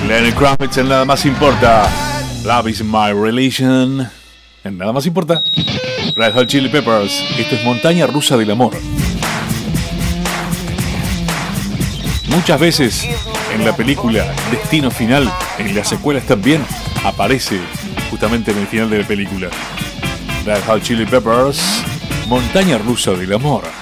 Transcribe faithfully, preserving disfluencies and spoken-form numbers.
Lenny Kravitz en Nada Más Importa. Love is my religion. En Nada Más Importa. Red Hot Chili Peppers. Esto es Montaña Rusa del Amor. Muchas veces en la película Destino Final, en las secuelas también, aparece justamente en el final de la película. Red Hot Chili Peppers, Montaña Rusa del Amor.